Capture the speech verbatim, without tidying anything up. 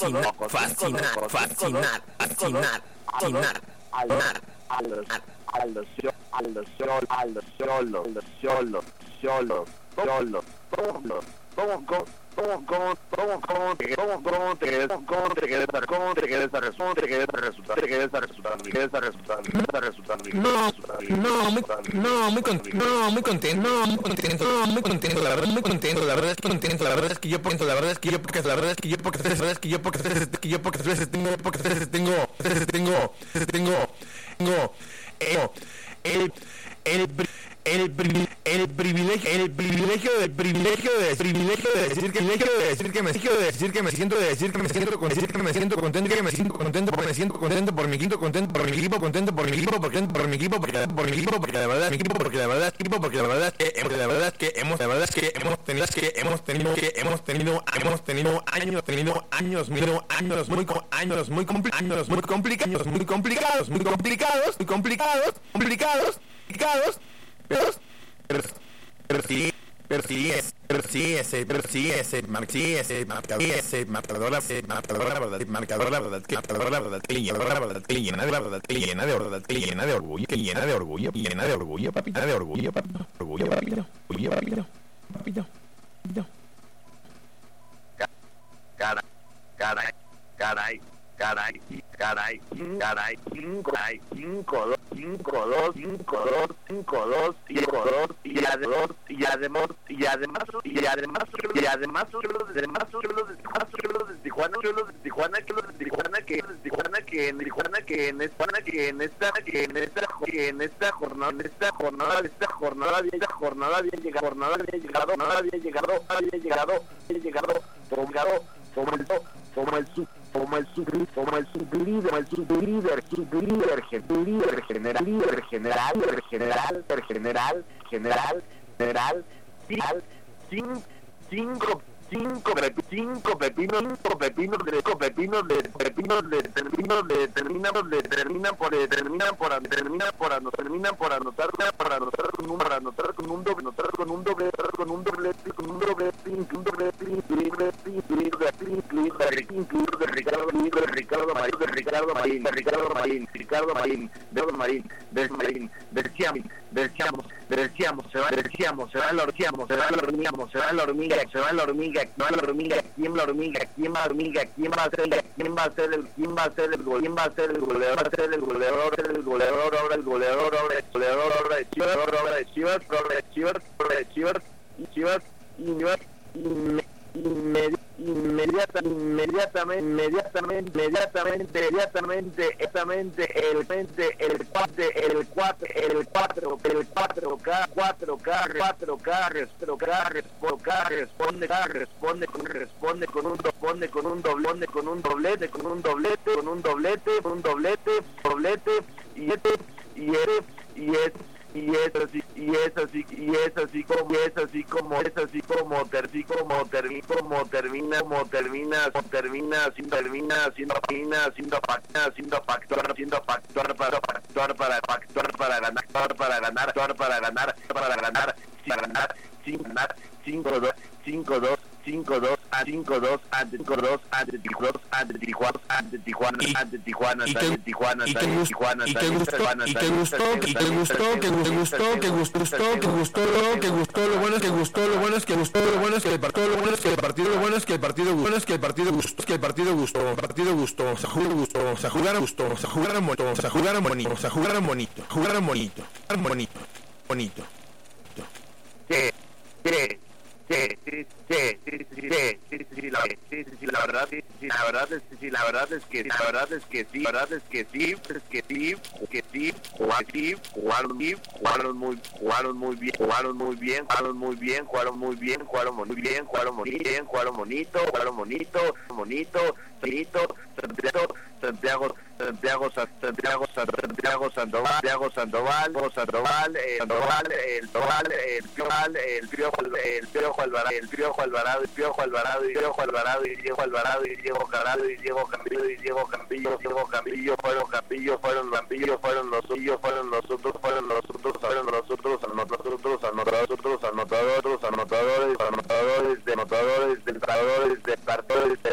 fascinar, fascinar, fascinar, fascinar, fascinar, fascinar, a los, a los, a los, a los solos, los solos, solos, solos, solos, ¿cómo, cómo, cómo, cómo, cómo, cómo te cómo, cómo te quedas, cómo te quedas, cómo te quedas, cómo te quedas resultado, te quedas resultado, te quedas resultado, te quedas resultado, no, no, muy, no, muy contento, no, muy contento, no, muy contento, no, muy contento, la verdad, muy contento, la verdad es que contento, la verdad es que yo porque la verdad es que yo porque la verdad es que yo porque la verdad es que yo porque que yo porque veces tengo porque veces tengo veces tengo tengo tengo el el el el privilegio el privilegio del privilegio de privilegio de decir que privilegio de decir que me siento de decir que me siento de decir que me siento con decir que me siento contento que me siento contento porque me siento contento por mi equipo contento por mi equipo contento por mi equipo contento por mi equipo porque por mi equipo porque la verdad mi equipo porque la verdad equipo porque la verdad que la verdad que hemos la verdad es que hemos tenido que hemos tenido que hemos tenido hemos tenido años tenido años tenido años muy años muy complicados muy complicados muy complicados muy complicados muy complicados complicados complicados pero pero pero sí pero sí es pero sí ese pero sí ese marquí ese marcador ese marcador ese marcador la verdad marcador la verdad que marcador la verdad que llena la verdad que llena de la verdad que llena de verdad que llena de orgullo que llena de orgullo llena de orgullo papita de orgullo papito orgullo papito orgullo papito papito papito caray caray caray caray caray caray cinco cinco dos cinco dos cinco dos cinco dos cinco dos y además y además y además y además y además los demás los de Tijuana los de Tijuana que los de Tijuana que los de Tijuana que en Tijuana que en esta que en esta que en esta que en esta jornada en esta jornada esta jornada esta jornada había llegado jornada había llegado nada había llegado había llegado había llegado tomado como el como el su como el sublíder, como el sublíder, el sublíder, sublíder, líder general, líder general, líder general, general, general, general, general, cinco, cinco, cinco, cinco pepinos, cinco pepinos, de cinco pepinos, de pepinos, de terminos, de terminamos, de terminan por, terminan por, terminan por, nos terminan por anotar, para anotar con un, para anotar con un doble, anotar con un doble, con un doble, con un doble, un doble, libre, libre, libre, incluir de Ricardo, de Ricardo Marín, de Ricardo Marín, de Ricardo Marín, Ricardo Marín, de Marín, de Marín, decíamos, decíamos, decíamos, se va, decíamos, se va la hormiga, se va la hormiga, se va la hormiga, se va la hormiga, se va la hormiga, quién la hormiga, quién va la hormiga, quién va a ser, quién va a ser el, quién va a ser el gol, quién va a ser el goleador, va a ser el goleador, el goleador, ahora el goleador, ahora el goleador, ahora de Chivas, ahora de Chivas, ahora de Chivas, ahora de Chivas, y Chivas, y Chivas, y inmediata, inmediatamente, inmediatamente, inmediatamente, inmediatamente, exactamente, el mente, el cuatro, el cuatro, el cuatro, el cuatro K, cuatro K, cuatro K, cuatro K, responde, responde, con, responde con un, responde con un doblete, con un doblete, con un doblete, con un doblete, un doblete, doblete, y este, y este, y este. Y es así, y es así, y es así como, y es así como, es así como, terci, como, termina, como termina, como termina, como termina, sin termina, siendo termina, siendo factor, siendo factor, siendo factor para factor para factor para ganar, para ganar, para ganar, para ganar, para ganar, sin ganar, cinco dos, cinco dos, cinco dos, a cinco dos, ante cinco dos, ante Tijuana, ante Tijuana, ante Tijuana, ante Tijuana, ante Tijuana, y te gustó, y te gustó, y te gustó, y te gustó, que gustó, que gustó, que gustó, que gustó, lo bueno es que gustó, lo bueno es que gustó, lo bueno es que el partido, lo bueno es que el partido, lo bueno es que el partido, bueno es que el partido gustó, que el partido gustó, el partido gustó, o sea, jugó gustó, o sea, jugaron gustó, o sea, jugaron bonito, o sea, jugaron bonito, o sea, jugaron bonito, jugaron bonito, bonito, bonito. Sí, sí. Sí, sí, sí, sí, sí, sí, sí, la, sí, sí, sí, la verdad, sí, sí, la verdad es que sí, la verdad es que, la verdad es que sí, la verdad es que sí, es que sí, que sí, jugaron, sí, jugaron bien, jugaron muy, jugaron muy bien, jugaron muy bien, jugaron muy bien, jugaron muy bien, jugaron muy bien, jugaron muy bien, jugaron bonito, jugaron bonito, bonito, bonito, Santiago, Santiago, Santiago, Santiago, Santiago, Sandoval, Santiago, Sandoval, Sandoval, el Sandoval, el Sandoval, el Pioval, el Piojo, el Piojo Alvarado, el Piojo Alvarado, el Piojo Alvarado, y Piojo Alvarado, y Diego Alvarado, y Diego Carrado, y Diego Campillo, y Diego Campillo, Diego Campillo, fueron Campillo, fueron Campillo, fueron los suyos, fueron los otros, fueron los otros, fueron los otros, anotadores, anotadores, anotadores, anotadores, anotadores, anotadores, anotadores, anotadores, anotadores,